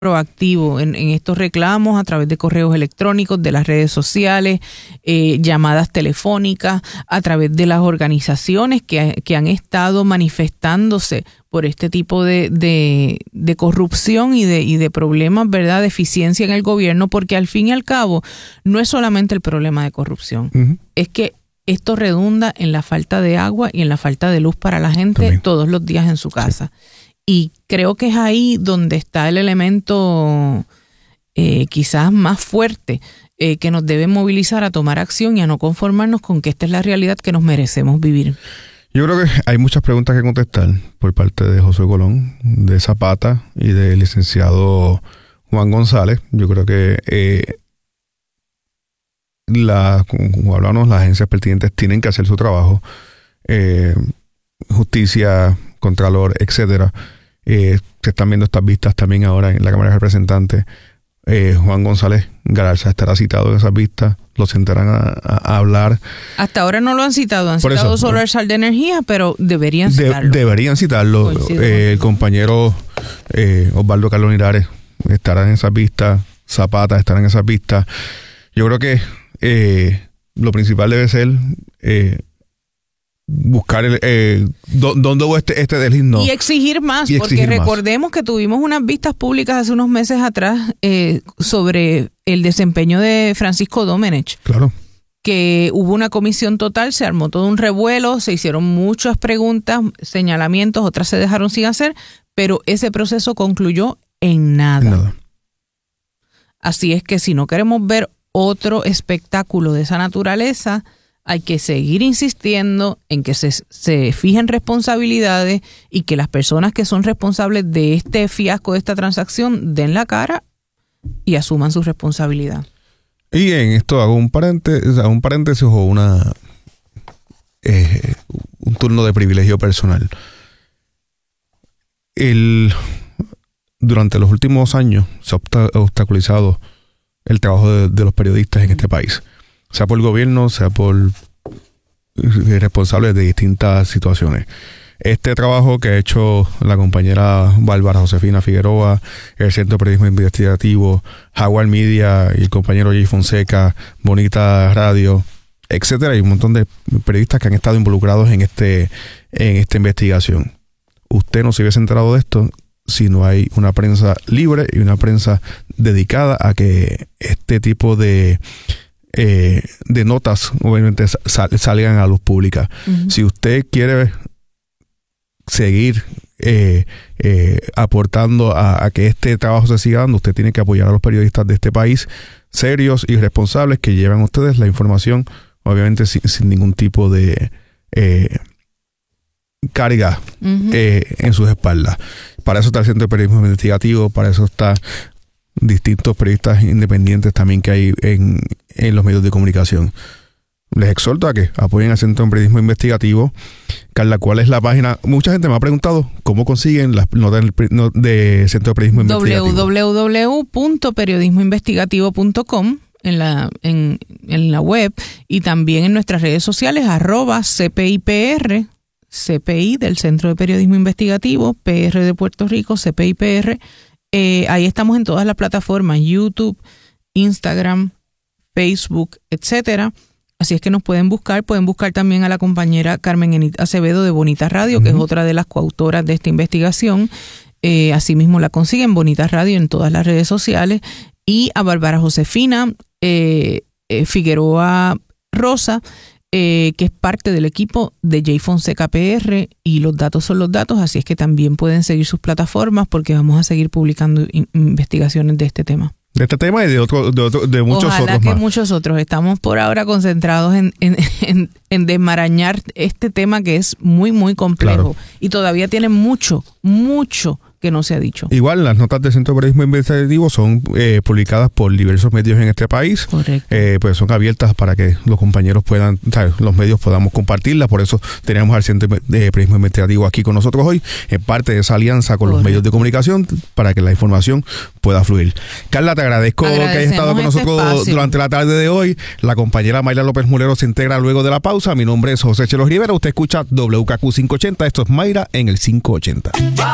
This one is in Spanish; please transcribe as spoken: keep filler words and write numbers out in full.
proactivo en, en estos reclamos a través de correos electrónicos, de las redes sociales, eh, llamadas telefónicas, a través de las organizaciones que, que han estado manifestándose por este tipo de, de, de corrupción y de, y de problemas, ¿verdad?, de eficiencia en el gobierno, porque al fin y al cabo no es solamente el problema de corrupción, uh-huh. es que esto redunda en la falta de agua y en la falta de luz para la gente También. todos los días en su casa. Sí. Y creo que es ahí donde está el elemento eh, quizás más fuerte eh, que nos debe movilizar a tomar acción y a no conformarnos con que esta es la realidad que nos merecemos vivir. Yo creo que hay muchas preguntas que contestar por parte de Josué Colón, de Zapata y del licenciado Juan González. Yo creo que eh, la, como hablamos, las agencias pertinentes tienen que hacer su trabajo. Eh, justicia, Contralor, etcétera. Eh, se están viendo estas vistas también ahora en la Cámara de Representantes. Eh, Juan González Galarza estará citado en esas vistas, lo sentarán a, a, a hablar. Hasta ahora no lo han citado, han Por citado eso, solo el Sal de Energía, pero deberían citarlo. De, deberían citarlo. Eh, el compañero eh, Osvaldo Carlos Linares estará en esas vistas, Zapata estará en esas vistas. Yo creo que eh, lo principal debe ser eh, buscar el, eh, dónde hubo este, este delito. Y exigir más, y porque exigir recordemos más. que tuvimos unas vistas públicas hace unos meses atrás eh, sobre el desempeño de Francisco Domenech. Claro. Que hubo una comisión total, se armó todo un revuelo, se hicieron muchas preguntas, señalamientos, otras se dejaron sin hacer, pero ese proceso concluyó en nada. nada. Así es que si no queremos ver otro espectáculo de esa naturaleza, hay que seguir insistiendo en que se, se fijen responsabilidades y que las personas que son responsables de este fiasco, de esta transacción, den la cara y asuman su responsabilidad. Y en esto hago un paréntesis, un paréntesis o una eh, un turno de privilegio personal. El, durante los últimos años se ha obstaculizado el trabajo de, de los periodistas en este país, sea por el gobierno, sea por responsables de distintas situaciones. Este trabajo que ha hecho la compañera Bárbara Josefina Figueroa, el Centro de Periodismo Investigativo, Jaguar Media y el compañero Jay Fonseca, Bonita Radio, etcétera, hay un montón de periodistas que han estado involucrados en este en esta investigación. Usted no se hubiese enterado de esto si no hay una prensa libre y una prensa dedicada a que este tipo de Eh, de notas obviamente sal, salgan a luz pública. Uh-huh. Si usted quiere seguir eh, eh, aportando a, a que este trabajo se siga dando, usted tiene que apoyar a los periodistas de este país serios y responsables que llevan a ustedes la información, obviamente sin, sin ningún tipo de eh, carga uh-huh. eh, en sus espaldas. Para eso está el Centro de Periodismo Investigativo, para eso está distintos periodistas independientes también que hay en, en los medios de comunicación. Les exhorto a que apoyen al Centro de Periodismo Investigativo. Carla, ¿cuál es la página? Mucha gente me ha preguntado cómo consiguen las notas del de Centro de Periodismo Investigativo. doble u doble u doble u punto periodismo investigativo punto com en la, en, en la web y también en nuestras redes sociales, arroba C P I P R, C P I del Centro de Periodismo Investigativo, P R de Puerto Rico, C P I P R. Eh, ahí estamos en todas las plataformas, YouTube, Instagram, Facebook, etcétera. Así es que nos pueden buscar, pueden buscar también a la compañera Carmen Enid Acevedo de Bonita Radio, uh-huh. que es otra de las coautoras de esta investigación. Eh, asimismo la consiguen, Bonita Radio, en todas las redes sociales. Y a Bárbara Josefina eh, eh, Figueroa Rosa, Eh, que es parte del equipo de Jay Fonseca P R, y los datos son los datos, así es que también pueden seguir sus plataformas porque vamos a seguir publicando in- investigaciones de este tema. De este tema y de otro, de, otro, de muchos Ojalá otros que más. muchos otros. Estamos por ahora concentrados en, en, en, en desmarañar este tema que es muy, muy complejo. Claro. Y todavía tiene mucho, mucho que no se ha dicho. Igual, las notas del Centro de Periodismo Investigativo son eh, publicadas por diversos medios en este país. Correcto. Eh, pues son abiertas para que los compañeros puedan, ¿sabes? Los medios podamos compartirlas. Por eso tenemos al Centro de Periodismo Investigativo aquí con nosotros hoy, en parte de esa alianza con Correcto. Los medios de comunicación, para que la información pueda fluir. Carla, te agradezco que hayas estado con nosotros este durante la tarde de hoy. La compañera Mayra López Mulero se integra luego de la pausa. Mi nombre es José Chelo Rivera. Usted escucha W K Q quinientos ochenta. Esto es Mayra en el quinientos ochenta.